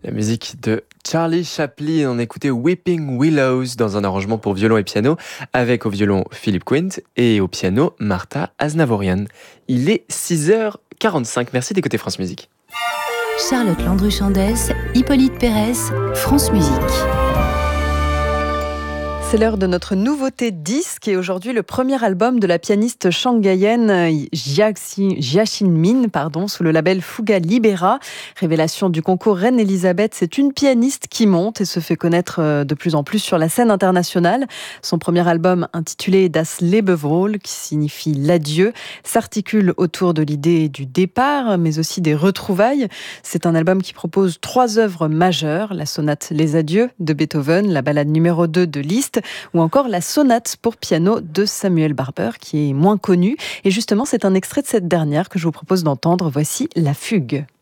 La musique de Charlie Chaplin, on écoutait Weeping Willows dans un arrangement pour violon et piano, avec au violon Philippe Quint et au piano Martha Aznavourian. Il est 6h45, merci d'écouter France Musique. Charlotte Landru-Chandès, Hippolyte Pérez, France Musique. C'est l'heure de notre nouveauté disque et aujourd'hui le premier album de la pianiste shanghaïenne Jiaxin Min, sous le label Fuga Libera. Révélation du concours Reine Elisabeth, c'est une pianiste qui monte et se fait connaître de plus en plus sur la scène internationale. Son premier album intitulé Das Lebewohl, qui signifie l'adieu, s'articule autour de l'idée du départ mais aussi des retrouvailles. C'est un album qui propose 3 œuvres majeures, la sonate Les Adieux de Beethoven, la ballade numéro 2 de Liszt, ou encore la sonate pour piano de Samuel Barber, qui est moins connue. Et justement, c'est un extrait de cette dernière que je vous propose d'entendre. Voici La Fugue.